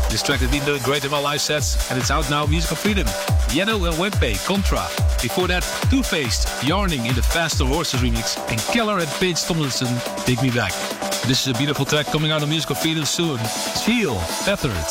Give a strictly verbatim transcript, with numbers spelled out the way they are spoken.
This track has been doing great in my live sets, and it's out now, Musical Freedom. Yellow and Wempe, Contra. Before that, Two-Faced, Yarning in the Faster Horses remix, and Keller and Paige Tomlinson, Take Me Back. This is a beautiful track coming out on Musical Freedom soon. Feel Tethered.